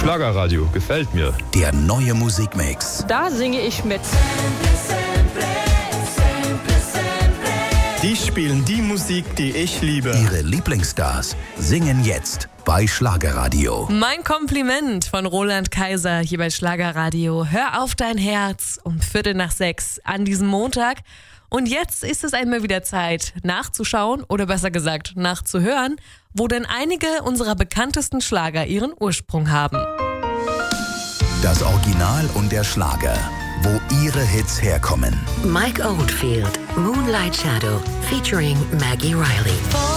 Schlagerradio gefällt mir. Der neue Musikmix. Da singe ich mit. Die spielen die Musik, die ich liebe. Ihre Lieblingsstars singen jetzt bei Schlagerradio. Mein Kompliment von Roland Kaiser hier bei Schlagerradio. Hör auf dein Herz um 5:45 an diesem Montag. Und jetzt ist es einmal wieder Zeit, nachzuschauen oder besser gesagt nachzuhören, wo denn einige unserer bekanntesten Schlager ihren Ursprung haben. Das Original und der Schlager, wo ihre Hits herkommen. Mike Oldfield, Moonlight Shadow, featuring Maggie Riley.